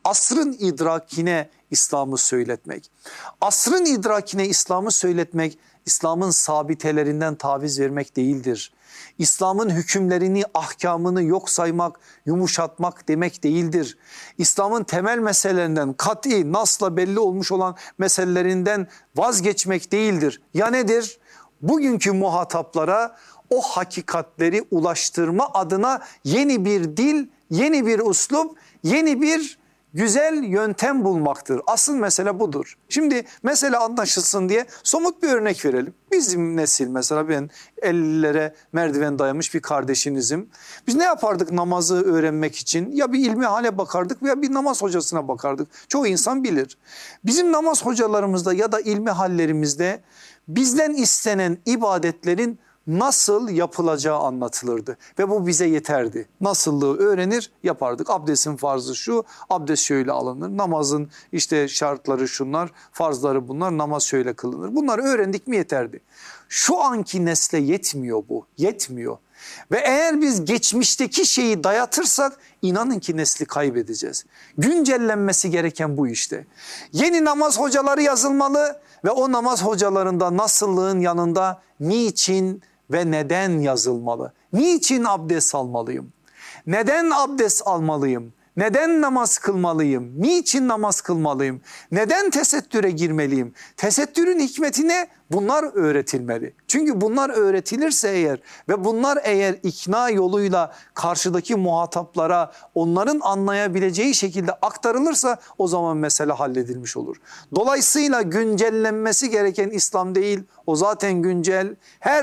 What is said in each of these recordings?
asrın idrakine İslam'ı söyletmek. Asrın idrakine İslam'ı söyletmek, İslam'ın sabitelerinden taviz vermek değildir. İslam'ın hükümlerini, ahkamını yok saymak, yumuşatmak demek değildir. İslam'ın temel meselelerinden, kat'i, nasla belli olmuş olan meselelerinden vazgeçmek değildir. Ya nedir? Bugünkü muhataplara o hakikatleri ulaştırma adına yeni bir dil, yeni bir üslup, yeni bir güzel yöntem bulmaktır. Asıl mesele budur. Şimdi mesele anlaşılsın diye somut bir örnek verelim. Bizim nesil, mesela ben 50'lere merdiven dayamış bir kardeşinizim. Biz ne yapardık namazı öğrenmek için? Ya bir ilmihale bakardık veya bir namaz hocasına bakardık. Çoğu insan bilir. Bizim namaz hocalarımızda ya da ilmihallerimizde bizden istenen ibadetlerin nasıl yapılacağı anlatılırdı ve bu bize yeterdi. Nasıllığı öğrenir yapardık. Abdestin farzı şu, abdest şöyle alınır. Namazın işte şartları şunlar, farzları bunlar, namaz şöyle kılınır. Bunları öğrendik mi yeterdi. Şu anki nesle yetmiyor bu, yetmiyor. Ve eğer biz geçmişteki şeyi dayatırsak inanın ki nesli kaybedeceğiz. Güncellenmesi gereken bu işte. Yeni namaz hocaları yazılmalı ve o namaz hocalarında nasıllığın yanında niçin ve neden yazılmalı? Niçin abdest almalıyım? Neden abdest almalıyım? Neden namaz kılmalıyım? Niçin namaz kılmalıyım? Neden tesettüre girmeliyim? Tesettürün hikmeti ne? Bunlar öğretilmeli. Çünkü bunlar öğretilirse eğer ve bunlar eğer ikna yoluyla karşıdaki muhataplara onların anlayabileceği şekilde aktarılırsa o zaman mesele halledilmiş olur. Dolayısıyla güncellenmesi gereken İslam değil, o zaten güncel, her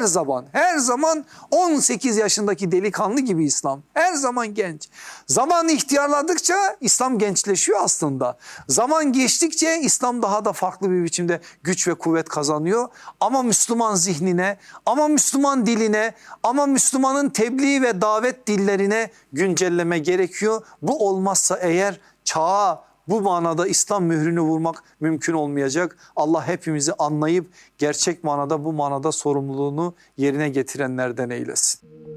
zaman 18 yaşındaki delikanlı gibi İslam. Her zaman genç. Zaman ihtiyarladıkça İslam gençleşiyor aslında. Zaman geçtikçe İslam daha da farklı bir biçimde güç ve kuvvet kazanıyor. Ama Müslüman zihnine, ama Müslüman diline, ama Müslümanın tebliğ ve davet dillerine güncelleme gerekiyor. Bu olmazsa eğer çağa bu manada İslam mührünü vurmak mümkün olmayacak. Allah hepimizi anlayıp gerçek manada bu manada sorumluluğunu yerine getirenlerden eylesin.